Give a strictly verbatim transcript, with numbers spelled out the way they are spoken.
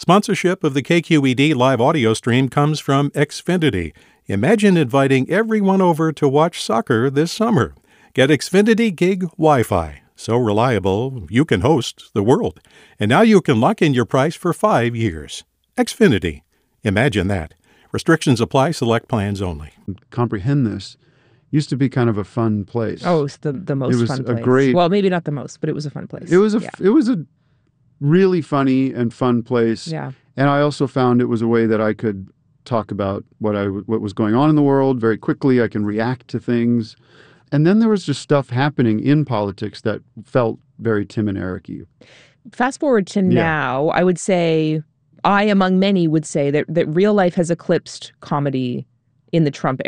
Sponsorship of the K Q E D live audio stream comes from Xfinity. Imagine inviting everyone over to watch soccer this summer. Get Xfinity Gig Wi-Fi. So reliable, you can host the world. And now you can lock in your price for five years. Xfinity. Imagine that. Restrictions apply. Select plans only. Comprehend this used to be kind of a fun place. Oh, it was the, the most it was fun a place. Great, well, maybe not the most, but it was a fun place. It was a, yeah. it was a really funny and fun place. Yeah. And I also found it was a way that I could talk about what I what was going on in the world very quickly. I can react to things. And then there was just stuff happening in politics that felt very Tim and Eric-y. Fast forward to Yeah. now, I would say, I among many would say that, that real life has eclipsed comedy in the Trump